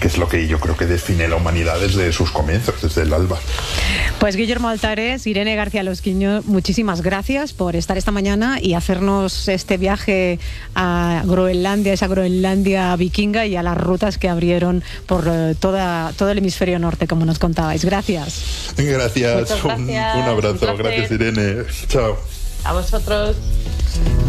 que es lo que yo creo que define la humanidad desde sus comienzos, desde el alba. Pues Guillermo Altares, Irene García Losquiño, muchísimas gracias por estar esta mañana y hacernos este viaje a Groenlandia, esa Groenlandia vikinga, y a las rutas que abrieron por todo el hemisferio norte, como nos contabais. Gracias. Gracias. Un abrazo. Gracias, Irene. Chao. A vosotros.